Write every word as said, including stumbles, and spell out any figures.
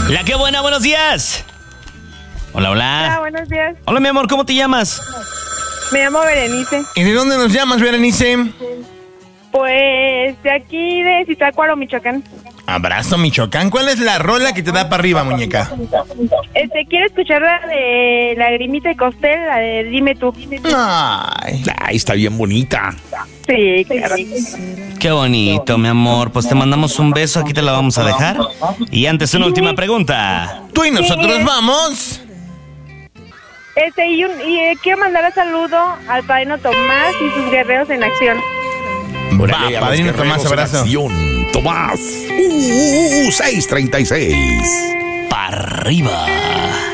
La que buena, buenos días. Hola, hola. Hola, buenos días. Hola, mi amor, ¿cómo te llamas? Me llamo Berenice. ¿Y de dónde nos llamas, Berenice? Pues de aquí de Zitácuaro, Michoacán. Abrazo, Michoacán. ¿Cuál es la rola que te da para arriba, muñeca? Este, quiero escuchar la de Lagrimita y Costel, la de Dime tú. Ay. Ay, está bien bonita. Sí, claro. Qué bonito, mi amor. Pues te mandamos un beso, aquí te la vamos a dejar. Y antes, una última pregunta. Tú y nosotros vamos. Este, y, un, y eh, quiero mandar un saludo al padrino Tomás y sus guerreros en acción. Órale, Va, a los padrino guerreros Tomás, en abrazo. acción. Tomás. Uh, seiscientos treinta y seis. Para arriba.